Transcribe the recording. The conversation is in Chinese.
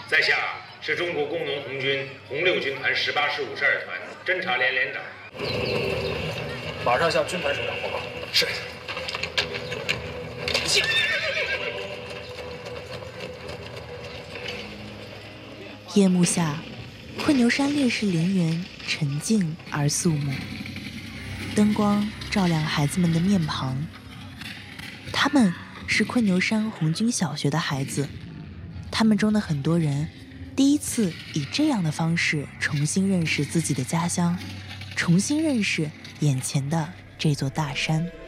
在下是中国工农红军红六军团18师52团侦察连连长。 马上向军团首长报告。 是。 夜幕下，困牛山烈士陵园沉静而肃穆，灯光照亮孩子们的面庞。他们是困牛山红军小学的孩子，他们中的很多人第一次以这样的方式重新认识自己的家乡，重新认识眼前的这座大山。